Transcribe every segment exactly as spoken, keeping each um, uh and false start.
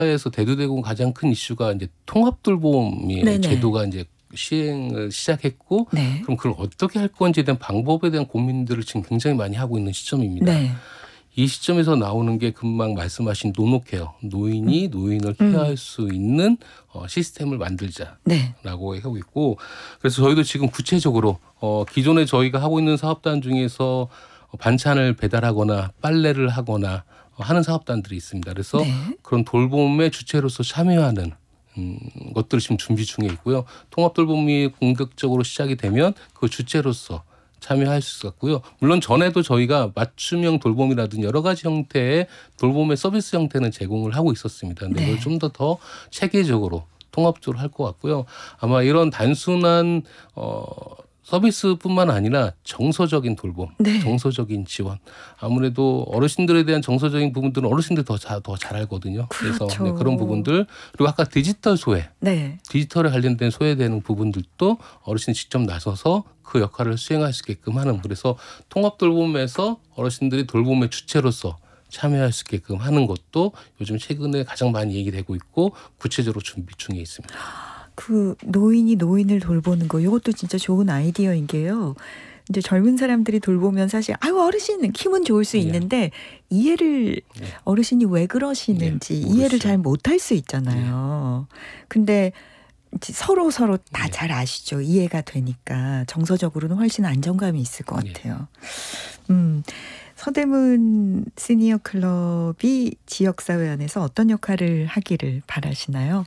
사회에서 대두되고 가장 큰 이슈가 이제 통합돌봄이 네네. 제도가 이제 시행을 시작했고 네. 그럼 그걸 어떻게 할 건지에 대한 방법에 대한 고민들을 지금 굉장히 많이 하고 있는 시점입니다. 네. 이 시점에서 나오는 게 금방 말씀하신 노노케어, 노인이 음. 노인을 음. 케어할 수 있는 어, 시스템을 만들자라고 네. 하고 있고, 그래서 저희도 지금 구체적으로 어, 기존에 저희가 하고 있는 사업단 중에서 반찬을 배달하거나 빨래를 하거나 하는 사업단들이 있습니다. 그래서 네. 그런 돌봄의 주체로서 참여하는 음, 것들을 지금 준비 중에 있고요. 통합돌봄이 본격적으로 시작이 되면 그 주체로서 참여할 수 있었고요. 물론 전에도 저희가 맞춤형 돌봄이라든지 여러 가지 형태의 돌봄의 서비스 형태는 제공을 하고 있었습니다. 근데 네. 이걸 좀 더 더 체계적으로 통합적으로 할 것 같고요. 아마 이런 단순한 어, 서비스뿐만 아니라 정서적인 돌봄, 네. 정서적인 지원. 아무래도 어르신들에 대한 정서적인 부분들은 어르신들 더 잘 더 잘 알거든요. 그래서 그렇죠. 네, 그런 부분들, 그리고 아까 디지털 소외, 네. 디지털에 관련된 소외되는 부분들도 어르신이 직접 나서서 그 역할을 수행할 수 있게끔 하는, 그래서 통합 돌봄에서 어르신들이 돌봄의 주체로서 참여할 수 있게끔 하는 것도 요즘 최근에 가장 많이 얘기되고 있고 구체적으로 준비 중에 있습니다. 그 노인이 노인을 돌보는 거 이것도 진짜 좋은 아이디어인 게요. 이제 젊은 사람들이 돌보면 사실 아유 어르신은 기분 좋을 수 네. 있는데 이해를 네. 어르신이 왜 그러시는지 네, 이해를 모르시죠. 잘 못할 수 있잖아요. 근데 이제 서로 서로 다 네. 잘 아시죠. 이해가 되니까 정서적으로는 훨씬 안정감이 있을 것 네. 같아요. 음, 서대문 시니어 클럽이 지역사회 안에서 어떤 역할을 하기를 바라시나요?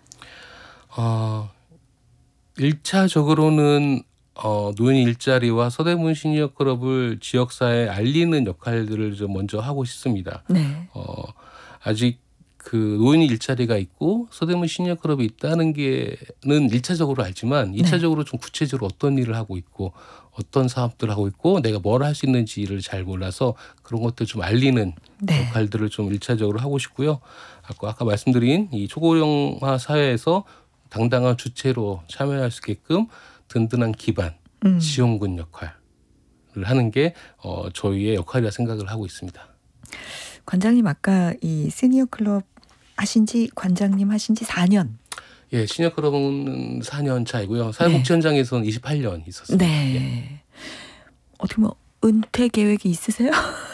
어, 일 차적으로는 어, 노인 일자리와 서대문 시니어 클럽을 지역사회에 알리는 역할들을 좀 먼저 하고 싶습니다. 네. 어, 아직 그 노인 일자리가 있고 서대문 시니어 클럽이 있다는 게는 일 차적으로 알지만 이 차적으로 좀 구체적으로 어떤 일을 하고 있고 어떤 사업들을 하고 있고 내가 뭘 할 수 있는지를 잘 몰라서 그런 것들 좀 알리는 네. 역할들을 좀 일 차적으로 하고 싶고요. 아까, 아까 말씀드린 이 초고령화 사회에서 당당한 주체로 참여할 수 있게끔 든든한 기반, 음. 지원군 역할을 하는 게 어, 저희의 역할이라 생각을 하고 있습니다. 관장님 아까 이 시니어 클럽 하신 지 관장님 하신 지 사 년. 예, 시니어 클럽은 사 년 차이고요. 사회복지 네. 현장에서는 이십팔 년 있었습니다. 네. 예. 어떻게 뭐 은퇴 계획이 있으세요?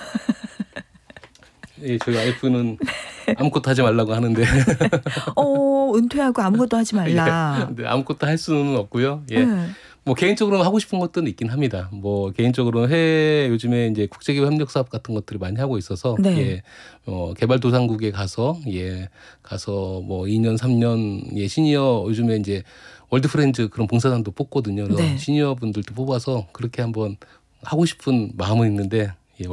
예, 저희 와이프는 아무것도 하지 말라고 하는데 어, 은퇴하고 아무것도 하지 말라. 예, 네, 아무것도 할 수는 없고요. 예. 네. 뭐 개인적으로 하고 싶은 것들은 있긴 합니다. 뭐 개인적으로는 해외 요즘에 이제 국제기업 협력 사업 같은 것들을 많이 하고 있어서 네. 예, 어, 개발도상국에 가서 예, 가서 뭐 이 년 삼 년 예, 시니어 요즘에 이제 월드 프렌즈 그런 봉사단도 뽑거든요. 그래서 네. 시니어 분들도 뽑아서 그렇게 한번 하고 싶은 마음은 있는데